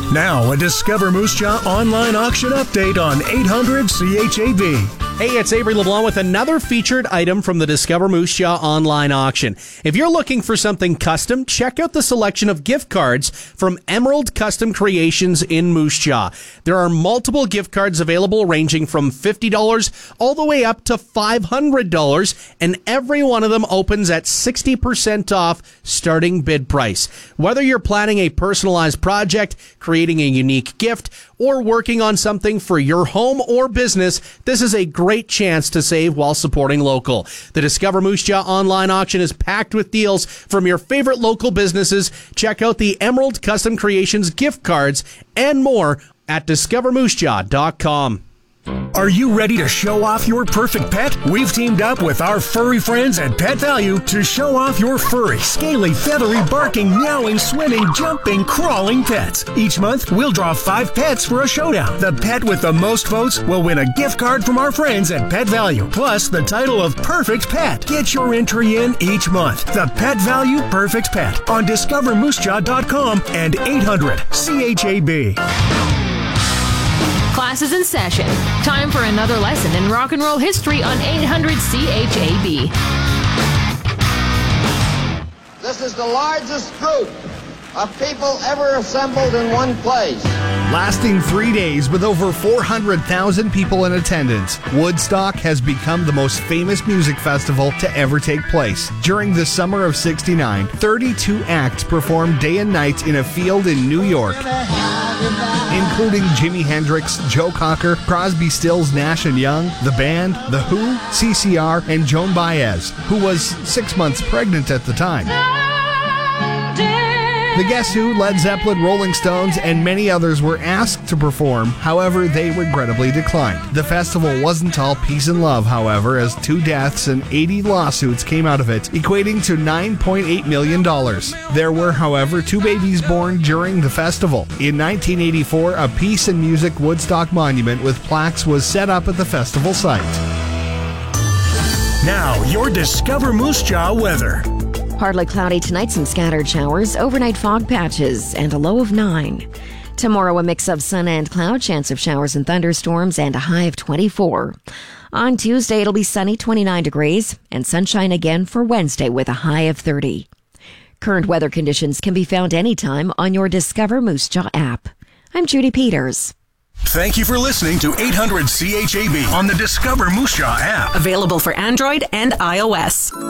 Now, a Discover Moose Jaw online auction update on 800 CHAB. Hey, it's Avery LeBlanc with another featured item from the Discover Moose Jaw online auction. If you're looking for something custom, check out the selection of gift cards from Emerald Custom Creations in Moose Jaw. There are multiple gift cards available ranging from $50 all the way up to $500, and every one of them opens at 60% off starting bid price. Whether you're planning a personalized project, creating a unique gift, or working on something for your home or business, this is a great chance to save while supporting local. The Discover Moose Jaw online auction is packed with deals from your favorite local businesses. Check out the Emerald Custom Creations gift cards and more at discovermoosejaw.com. Are you ready to show off your perfect pet? We've teamed up with our furry friends at Pet Value to show off your furry, scaly, feathery, barking, meowing, swimming, jumping, crawling pets. Each month, we'll draw 5 pets for a showdown. The pet with the most votes will win a gift card from our friends at Pet Value, plus the title of Perfect Pet. Get your entry in each month. The Pet Value Perfect Pet on discovermoosejaw.com and 800 CHAB. Class is in session. Time for another lesson in rock and roll history on 800 CHAB. This is the largest group of people ever assembled in one place. Lasting 3 days with over 400,000 people in attendance, Woodstock has become the most famous music festival to ever take place. During the summer of '69, 32 acts performed day and night in a field in New York, including Jimi Hendrix, Joe Cocker, Crosby, Stills, Nash & Young, The Band, The Who, CCR, and Joan Baez, who was 6 months pregnant at the time. The Guess Who, Led Zeppelin, Rolling Stones, and many others were asked to perform, however, they regrettably declined. The festival wasn't all peace and love, however, as 2 deaths and 80 lawsuits came out of it, equating to $9.8 million. There were, however, 2 babies born during the festival. In 1984, a Peace and Music Woodstock monument with plaques was set up at the festival site. Now, your Discover Moose Jaw weather. Partly cloudy tonight, some scattered showers, overnight fog patches, and a low of 9. Tomorrow, a mix of sun and cloud, chance of showers and thunderstorms, and a high of 24. On Tuesday, it'll be sunny, 29 degrees, and sunshine again for Wednesday with a high of 30. Current weather conditions can be found anytime on your Discover Moose Jaw app. I'm Judy Peters. Thank you for listening to 800 CHAB on the Discover Moose Jaw app. Available for Android and iOS.